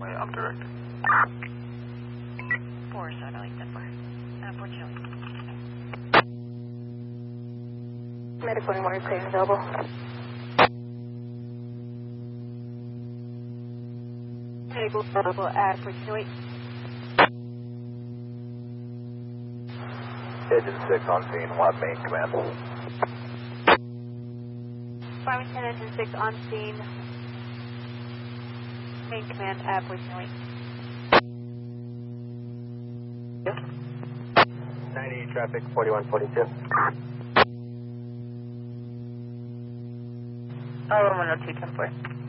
I'm direct. 4 Satellite Denver. Unfortunately. Medic 21 is safe and available. Medic available at 1408. Engine 6 on scene, what main command? Farmington Engine 6 on scene. Main command at 1408. 90 traffic, 4142. 102, 10-4.